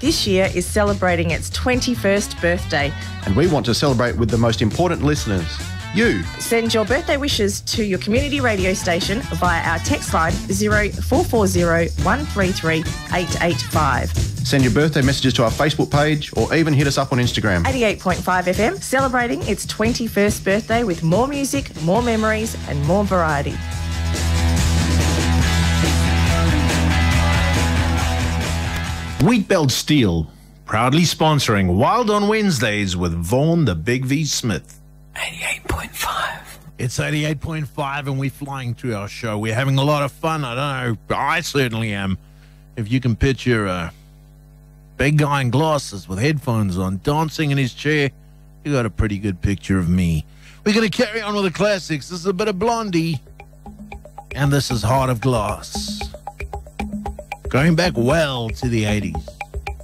this year is celebrating its 21st birthday. And we want to celebrate with the most important listeners, you. Send your birthday wishes to your community radio station via our text line 0440 133 885. Send your birthday messages to our Facebook page or even hit us up on Instagram. 88.5 FM, celebrating its 21st birthday with more music, more memories and more variety. Wheatbelt Steel, proudly sponsoring Wild on Wednesdays with Vaughan the Big V Smith. 88.5. It's 88.5 and we're flying through our show. We're having a lot of fun. I don't know. I certainly am. If you can picture a big guy in glasses with headphones on, dancing in his chair, you got a pretty good picture of me. We're going to carry on with the classics. This is a bit of Blondie. And this is Heart of Glass. Going back well to the 80s.